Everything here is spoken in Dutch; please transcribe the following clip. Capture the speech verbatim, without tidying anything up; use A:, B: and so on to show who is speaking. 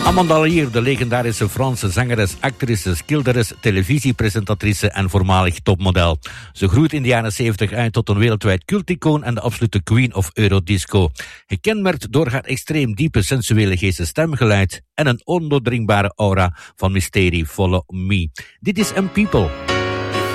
A: Amanda Lear, de legendarische Franse zangeres, actrice, schilderes, televisiepresentatrice en voormalig topmodel. Ze groeit in de jaren zeventig uit tot een wereldwijd culticoon en de absolute queen of Eurodisco. Gekenmerkt door haar extreem diepe sensuele geestenstemgeluid en een ondoordringbare aura van mysterie. Follow me. Dit is M People.